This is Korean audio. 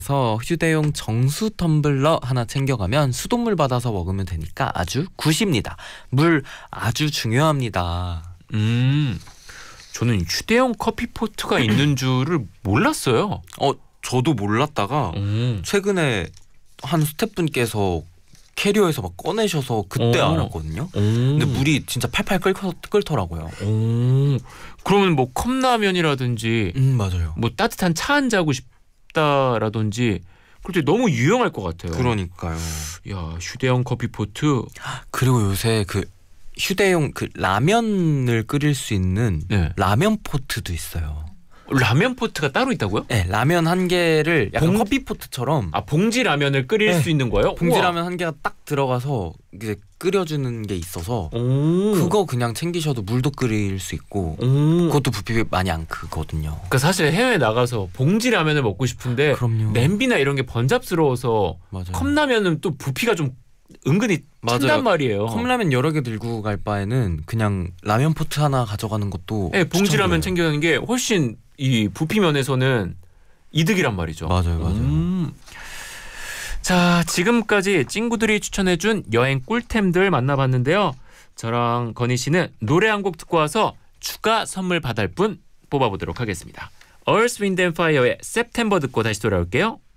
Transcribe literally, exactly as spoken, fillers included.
그래서 휴대용 정수 텀블러 하나 챙겨가면 수돗물 받아서 먹으면 되니까 아주 굿입니다. 물 아주 중요합니다. 음, 저는 휴대용 커피포트가 있는 줄을 몰랐어요. 어, 저도 몰랐다가 음. 최근에 한 스태프분께서 캐리어에서 막 꺼내셔서 그때 오. 알았거든요. 오. 근데 물이 진짜 팔팔 끓, 끓더라고요. 오. 그러면 뭐 컵라면이라든지 음, 맞아요. 뭐 따뜻한 차 한 잔 하고 싶다라든지 그럴 때 너무 유용할 것 같아요. 그러니까요. 야, 휴대용 커피포트. 그리고 요새 그 휴대용 그 라면을 끓일 수 있는 네. 라면 포트도 있어요. 라면 포트가 따로 있다고요? 네, 라면 한 개를 약간 봉- 커피 포트처럼 아, 봉지 라면을 끓일 네. 수 있는 거예요? 봉지 우와. 라면 한 개가 딱 들어가서 이제 끓여주는 게 있어서 오. 그거 그냥 챙기셔도 물도 끓일 수 있고 오. 그것도 부피 많이 안 크거든요. 그러니까 사실 해외 나가서 봉지 라면을 먹고 싶은데 그럼요. 냄비나 이런 게 번잡스러워서 맞아요. 컵라면은 또 부피가 좀 은근히 찬단 맞아요. 말이에요. 컵라면 여러 개 들고 갈 바에는 그냥 라면 포트 하나 가져가는 것도 네, 봉지 라면 추천드려요. 챙겨가는 게 훨씬 이 부피 면에서는 이득이란 말이죠. 맞아요, 맞아요. 음. 자, 지금까지 찡구들이 추천해준 여행 꿀템들 만나봤는데요. 저랑 건희 씨는 노래 한 곡 듣고 와서 추가 선물 받을 분 뽑아보도록 하겠습니다. Earth, Wind and Fire의 September 듣고 다시 돌아올게요.